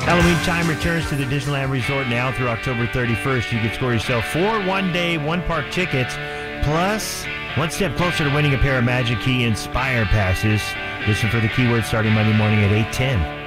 Halloween time returns to the Disneyland Resort now through October 31st. You can score yourself 4 one-day, one-park tickets, plus one step closer to winning a pair of Magic Key Inspire passes. Listen for the keyword starting Monday morning at 8:10.